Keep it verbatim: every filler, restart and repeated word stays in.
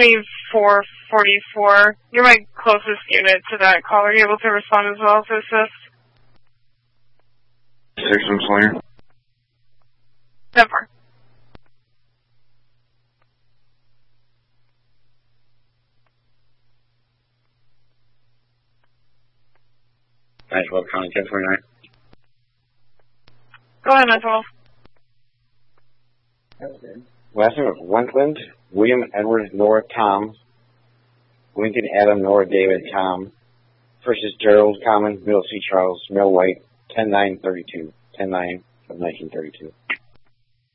seventy-four forty-four. You're my closest unit to that call. Are you able to respond as well to assist? Six from Sawyer. Never. nine twelve County ten twenty-nine. Go ahead, nine twelve. Last name of Wentland, William Edward Nora Tom, Lincoln Adam Nora David Tom. First is Gerald Common, middle C Charles, male white, ten nine thirty-two, ten nine of nineteen thirty-two.